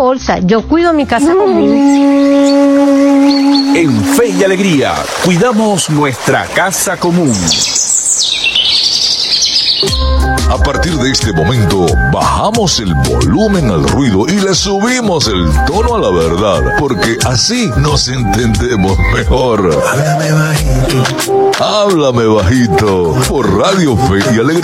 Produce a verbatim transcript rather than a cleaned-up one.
bolsa. Yo cuido mi casa común. En Fe y Alegría, cuidamos nuestra casa común. A partir de este momento, bajamos el volumen al ruido y le subimos el tono a la verdad, porque así nos entendemos mejor. Háblame bajito. Háblame bajito, por Radio Fe y Alegría.